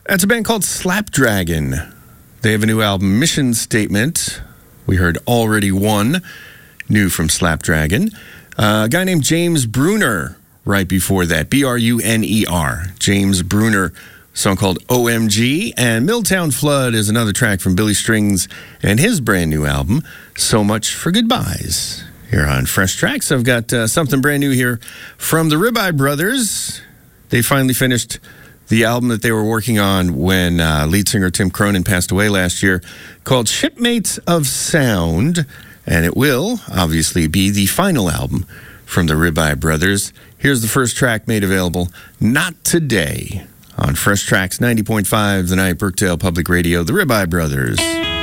That's a band called Slapdragon. They have a new album, Mission Statement. We heard Already Won, new from Slapdragon. A guy named James Bruner right before that, Bruner. James Bruner, song called OMG. And Milltown Flood is another track from Billy Strings and his brand new album, So Much for Goodbyes. Here on Fresh Tracks, I've got something brand new here from the Ribeye Brothers. They finally finished the album that they were working on when lead singer Tim Cronin passed away last year, called Shipmates of Sound. And it will, obviously, be the final album from the Ribeye Brothers. Here's the first track made available, Not Today, on Fresh Tracks 90.5, The Night, Brookdale Public Radio, the Ribeye Brothers.